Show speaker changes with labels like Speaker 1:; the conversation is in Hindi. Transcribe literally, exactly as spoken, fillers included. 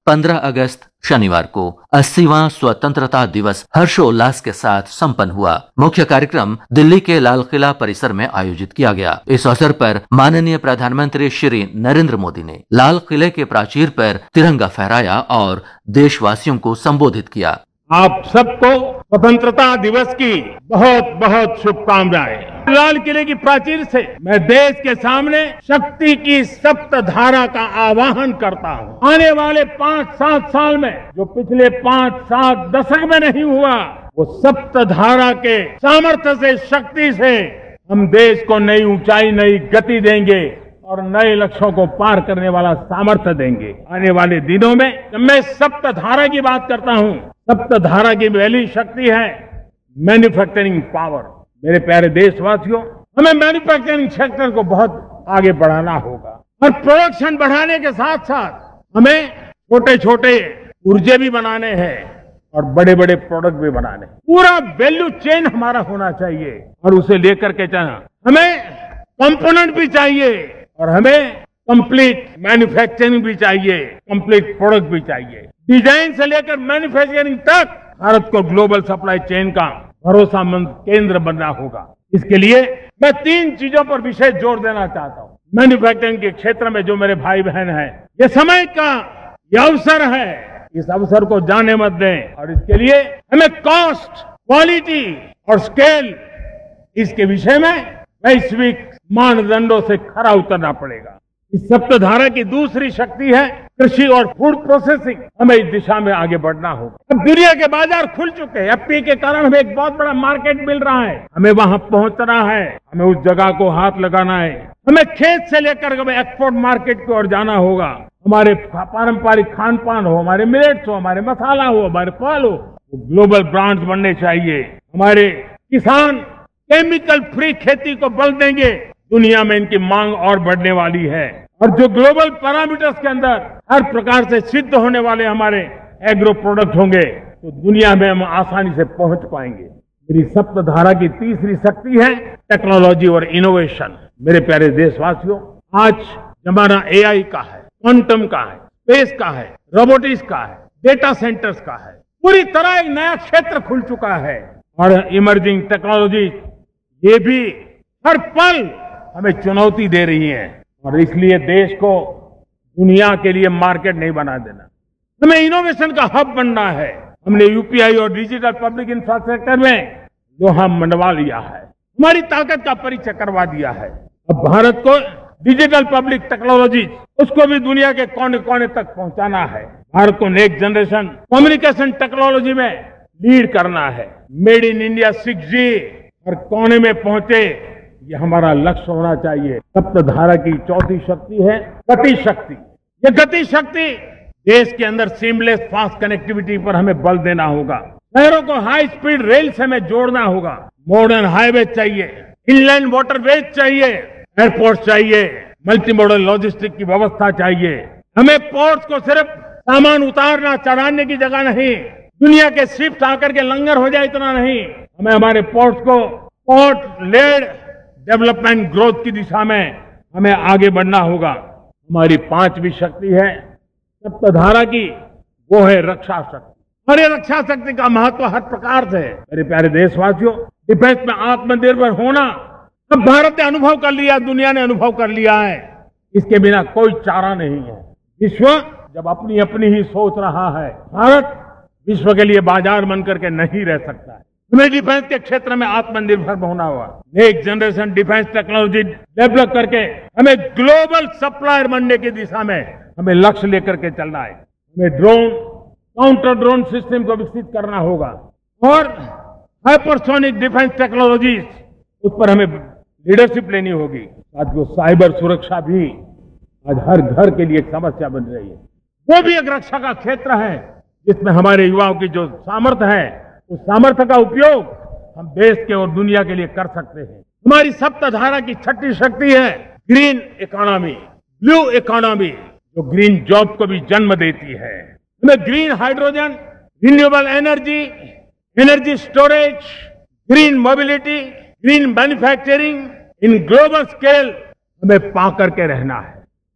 Speaker 1: पंद्रह अगस्त शनिवार को अस्सीवां स्वतंत्रता दिवस हर्षोल्लास के साथ संपन्न हुआ। मुख्य कार्यक्रम दिल्ली के लाल किला परिसर में आयोजित किया गया। इस अवसर पर माननीय प्रधानमंत्री श्री नरेंद्र मोदी ने लाल किले के प्राचीर पर तिरंगा फहराया और देशवासियों को संबोधित किया।
Speaker 2: आप सबको स्वतंत्रता दिवस की बहुत बहुत शुभकामनाएं। लाल किले की प्राचीर से मैं देश के सामने शक्ति की सप्त धारा का आह्वान करता हूं। आने वाले पांच सात साल में जो पिछले पांच सात दशक में नहीं हुआ, वो सप्त धारा के सामर्थ्य से, शक्ति से हम देश को नई ऊंचाई, नई गति देंगे और नए लक्ष्यों को पार करने वाला सामर्थ्य देंगे। आने वाले दिनों में जब मैं सप्त धारा की बात करता हूं, सप्त धारा की पहली शक्ति है मैन्युफैक्चरिंग पावर। मेरे प्यारे देशवासियों, हमें मैन्युफैक्चरिंग सेक्टर को बहुत आगे बढ़ाना होगा और प्रोडक्शन बढ़ाने के साथ साथ हमें छोटे छोटे ऊर्जे भी बनाने हैं और बड़े बड़े प्रोडक्ट भी बनाने। पूरा वैल्यू चेन हमारा होना चाहिए और उसे लेकर के चलना। हमें कंपोनेंट भी चाहिए और हमें कंप्लीट मैन्युफैक्चरिंग भी चाहिए, कंप्लीट प्रोडक्ट भी चाहिए। डिजाइन से लेकर मैन्युफैक्चरिंग तक भारत को ग्लोबल सप्लाई चेन का भरोसामंद केंद्र बनना होगा। इसके लिए मैं तीन चीजों पर विशेष जोर देना चाहता हूं। मैन्युफैक्चरिंग के क्षेत्र में जो मेरे भाई बहन हैं, ये समय का ये अवसर है, इस अवसर को जाने मत दें और इसके लिए हमें कॉस्ट, क्वालिटी और स्केल, इसके विषय में वैश्विक मानदंडों से खरा उतरना पड़ेगा। इस सप्तधारा की दूसरी शक्ति है कृषि और फूड प्रोसेसिंग। हमें इस दिशा में आगे बढ़ना होगा। अब दुनिया के बाजार खुल चुके हैं, एफपीआई के कारण हमें एक बहुत बड़ा मार्केट मिल रहा है। हमें वहां पहुंचना है, हमें उस जगह को हाथ लगाना है। हमें खेत से लेकर हमें एक्सपोर्ट मार्केट की ओर जाना होगा। हमारे पारंपरिक खान पान हो, हमारे मिलेट्स हो, हमारे मसाला हो, हमारे फल हो, वो ग्लोबल ब्रांड्स बनने चाहिए। हमारे किसान केमिकल फ्री खेती को बल देंगे, दुनिया में इनकी मांग और बढ़ने वाली है और जो ग्लोबल पैरामीटर्स के अंदर हर प्रकार से सिद्ध होने वाले हमारे एग्रो प्रोडक्ट होंगे तो दुनिया में हम आसानी से पहुंच पाएंगे। मेरी सप्तधारा की तीसरी शक्ति है टेक्नोलॉजी और इनोवेशन। मेरे प्यारे देशवासियों, आज जमाना एआई का है, क्वांटम का है, स्पेस का है, रोबोटिक्स का है, डेटा सेंटर्स का है। पूरी तरह एक नया क्षेत्र खुल चुका है और इमर्जिंग टेक्नोलॉजी ये भी हर पल हमें चुनौती दे रही है और इसलिए देश को दुनिया के लिए मार्केट नहीं बना देना, हमें इनोवेशन का हब बनना है। हमने यूपीआई और डिजिटल पब्लिक इंफ्रास्ट्रक्चर में लोहा मनवा लिया है, हमारी ताकत का परिचय करवा दिया है। अब भारत को डिजिटल पब्लिक टेक्नोलॉजी उसको भी दुनिया के कोने कोने तक पहुंचाना है। भारत को नेक्स्ट जनरेशन कम्युनिकेशन टेक्नोलॉजी में लीड करना है। मेड इन इंडिया सिक्स जी हर कोने में पहुंचे, ये हमारा लक्ष्य होना चाहिए। सप्तधारा की चौथी शक्ति है गति शक्ति। ये गति शक्ति देश के अंदर सीमलेस फास्ट कनेक्टिविटी पर हमें बल देना होगा। शहरों को हाई स्पीड रेल से हमें जोड़ना होगा। मॉडर्न हाईवे चाहिए, इनलैंड वाटरवेज चाहिए, एयरपोर्ट चाहिए, मल्टी मॉडल लॉजिस्टिक की व्यवस्था चाहिए। हमें पोर्ट्स को सिर्फ सामान उतारना चढ़ाने की जगह नहीं, दुनिया के शिप्स आकर के लंगर हो जाए इतना नहीं, हमें हमारे पोर्ट्स को पोर्ट लेड डेवलपमेंट ग्रोथ की दिशा में हमें आगे बढ़ना होगा। हमारी पांचवी शक्ति है सप्तधारा की, वो है रक्षा शक्ति। और ये रक्षा शक्ति का महत्व हर प्रकार से है। मेरे प्यारे देशवासियों, डिफेंस में आत्मनिर्भर होना अब भारत ने अनुभव कर लिया, दुनिया ने अनुभव कर लिया है। इसके बिना कोई चारा नहीं है। विश्व जब अपनी अपनी ही सोच रहा है, भारत विश्व के लिए बाजार बन करके नहीं रह सकता है। हमें डिफेंस के क्षेत्र में आत्मनिर्भर होना होगा। Next generation defence technology develop करके हमें ग्लोबल सप्लायर बनने की दिशा में हमें लक्ष्य लेकर के चलना है। हमें ड्रोन, काउंटर ड्रोन सिस्टम को विकसित करना होगा और हाइपरसोनिक डिफेंस टेक्नोलॉजी उस पर हमें लीडरशिप लेनी होगी। साथियों, साइबर सुरक्षा भी आज हर घर के लिए एक समस्या बन रही है। वो भी एक रक्षा का क्षेत्र है जिसमें हमारे युवाओं की जो सामर्थ्य है, उस सामर्थ्य का उपयोग हम देश के और दुनिया के लिए कर सकते हैं। हमारी सप्तधारा की छठी शक्ति है ग्रीन इकोनॉमी, ब्लू इकोनॉमी, जो ग्रीन जॉब को भी जन्म देती है। हमें green hydrogen, renewable energy, energy storage, green mobility, green manufacturing in global scale हमें पा करके रहना है।